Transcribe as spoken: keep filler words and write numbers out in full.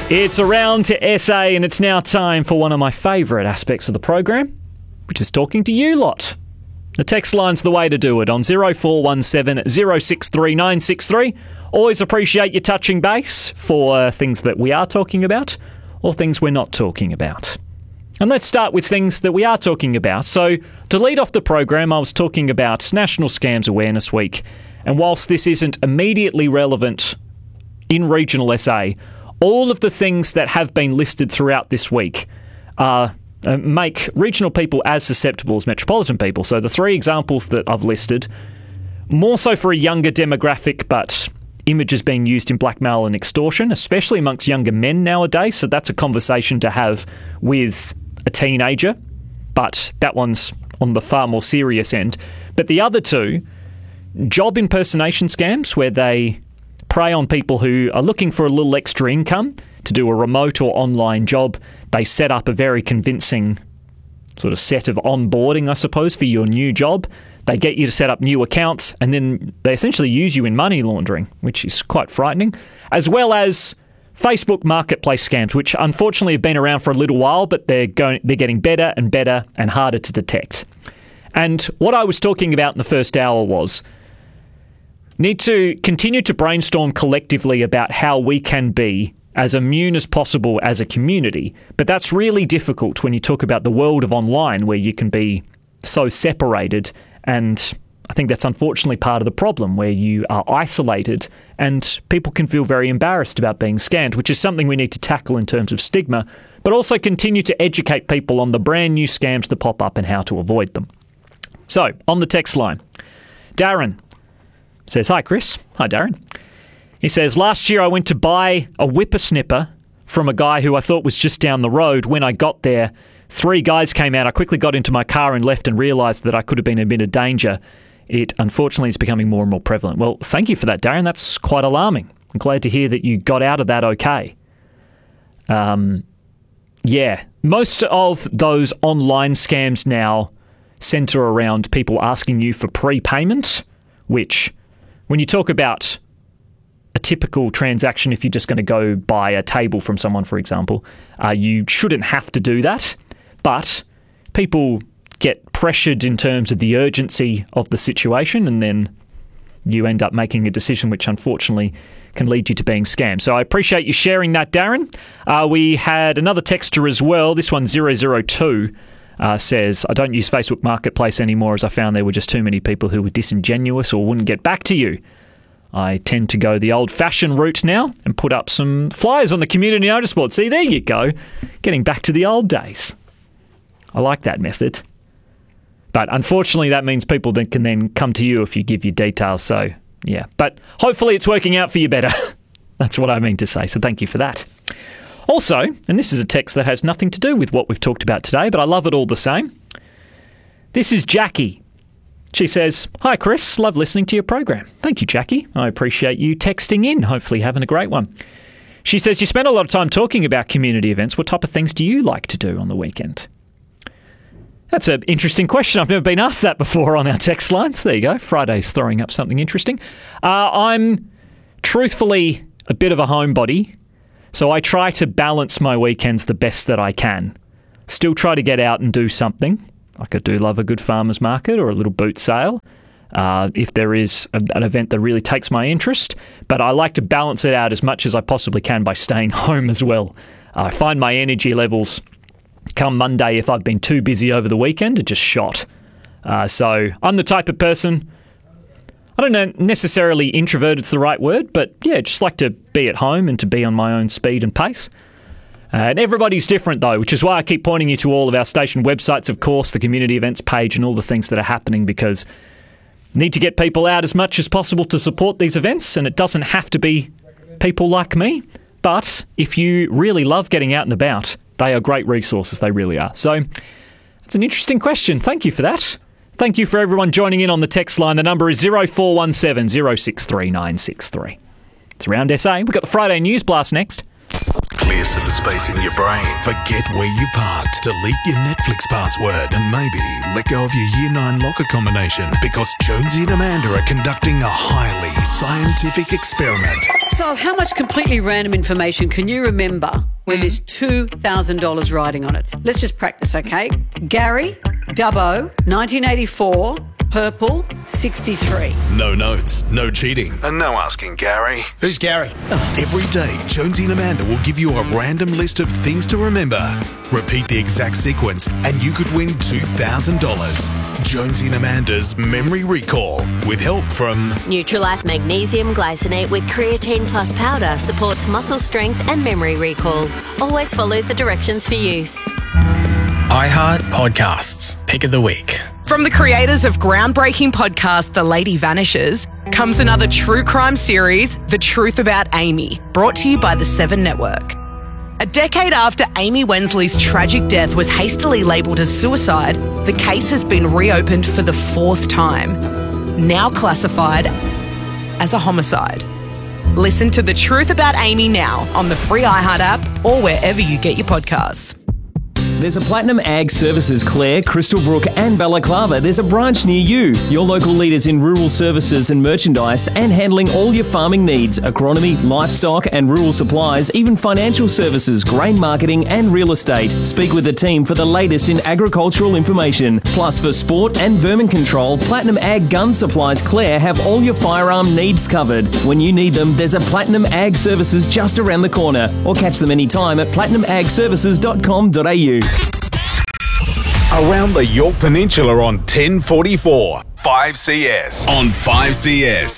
It's around to S A, and it's now time for one of my favourite aspects of the program, which is talking to you lot. The text line's the way to do it on zero four one seven, zero six three nine six three. Always appreciate you touching base for uh, things that we are talking about or things we're not talking about. And let's start with things that we are talking about. So, to lead off the program, I was talking about National Scams Awareness Week. And whilst this isn't immediately relevant in regional S A, all of the things that have been listed throughout this week are, uh, make regional people as susceptible as metropolitan people. So the three examples that I've listed, more so for a younger demographic, but images being used in blackmail and extortion, especially amongst younger men nowadays. So that's a conversation to have with a teenager, but that one's on the far more serious end. But the other two, job impersonation scams, where they prey on people who are looking for a little extra income to do a remote or online job. They set up a very convincing sort of set of onboarding, I suppose, for your new job. They get you to set up new accounts, and then they essentially use you in money laundering, which is quite frightening, as well as Facebook marketplace scams, which unfortunately have been around for a little while, but they're going, they're getting better and better and harder to detect. And what I was talking about in the first hour was need to continue to brainstorm collectively about how we can be as immune as possible as a community. But that's really difficult when you talk about the world of online, where you can be so separated. And I think that's unfortunately part of the problem, where you are isolated and people can feel very embarrassed about being scammed, which is something we need to tackle in terms of stigma, but also continue to educate people on the brand new scams that pop up and how to avoid them. So, on the text line, Darren says, "Hi, Chris." Hi, Darren. He says, "Last year I went to buy a whippersnipper from a guy who I thought was just down the road. When I got there, three guys came out. I quickly got into my car and left and realised that I could have been in a bit of danger. It, unfortunately, is becoming more and more prevalent." Well, thank you for that, Darren. That's quite alarming. I'm glad to hear that you got out of that okay. Um, yeah, most of those online scams now centre around people asking you for prepayment, which, when you talk about a typical transaction, if you're just going to go buy a table from someone, for example, uh, you shouldn't have to do that. But people get pressured in terms of the urgency of the situation, and then you end up making a decision which unfortunately can lead you to being scammed. So I appreciate you sharing that, Darren. Uh, we had another texter as well. This one, zero zero two, uh, says, "I don't use Facebook Marketplace anymore as I found there were just too many people who were disingenuous or wouldn't get back to you. I tend to go the old-fashioned route now and put up some flyers on the community notice board." See, there you go. Getting back to the old days. I like that method. But unfortunately, that means people that can then come to you if you give your details. So, yeah. But hopefully it's working out for you better. That's what I mean to say. So thank you for that. Also, and this is a text that has nothing to do with what we've talked about today, but I love it all the same. This is Jackie. She says, "Hi, Chris. Love listening to your program." Thank you, Jackie. I appreciate you texting in. Hopefully having a great one. She says, "You spend a lot of time talking about community events. What type of things do you like to do on the weekend?" That's an interesting question. I've never been asked that before on our text lines. There you go. Friday's throwing up something interesting. Uh, I'm truthfully a bit of a homebody, so I try to balance my weekends the best that I can. Still try to get out and do something. Like I do love a good farmer's market or a little boot sale, uh, if there is a, an event that really takes my interest. But I like to balance it out as much as I possibly can by staying home as well. Uh, I find my energy levels come Monday, if I've been too busy over the weekend, are just shot. Uh, so I'm the type of person, I don't know, necessarily introverted's the right word, but yeah, just like to be at home and to be on my own speed and pace. Uh, and everybody's different though, which is why I keep pointing you to all of our station websites, of course, the community events page and all the things that are happening, because need to get people out as much as possible to support these events, and it doesn't have to be people like me. But if you really love getting out and about, they are great resources, they really are. So that's an interesting question. Thank you for that. Thank you for everyone joining in on the text line. The number is zero four one seven, zero six three nine six three. It's around S A. We've got the Friday News Blast next. Clear some space in your brain. Forget where you parked. Delete your Netflix password and maybe let go of your Year nine locker combination, because Jonesy and Amanda are conducting a highly scientific experiment. So how much completely random information can you remember where there's two thousand dollars riding on it? Let's just practice, okay? Gary, Dubbo, nineteen eighty-four, purple, sixty-three. No notes, no cheating, and no asking Gary. Who's Gary? Every day, Jonesy and Amanda will give you a random list of things to remember. Repeat the exact sequence, and you could win two thousand dollars. Jonesy and Amanda's Memory Recall, with help from Nutrilife Magnesium Glycinate with Creatine Plus powder supports muscle strength and memory recall. Always follow the directions for use. iHeart Podcasts. Pick of the week. From the creators of groundbreaking podcast The Lady Vanishes comes another true crime series, The Truth About Amy, brought to you by the Seven Network. A decade after Amy Wensley's tragic death was hastily labelled as suicide, the case has been reopened for the fourth time, now classified as a homicide. Listen to The Truth About Amy now on the free iHeart app or wherever you get your podcasts. There's a Platinum Ag Services Clare, Crystal Brook and Balaclava. There's a branch near you. Your local leaders in rural services and merchandise and handling all your farming needs, agronomy, livestock and rural supplies, even financial services, grain marketing and real estate. Speak with the team for the latest in agricultural information. Plus for sport and vermin control, Platinum Ag Gun Supplies Clare have all your firearm needs covered. When you need them, there's a Platinum Ag Services just around the corner, or catch them anytime at platinum ag services dot com dot a u. Around the York Peninsula on ten forty-four, five C S. On five C S.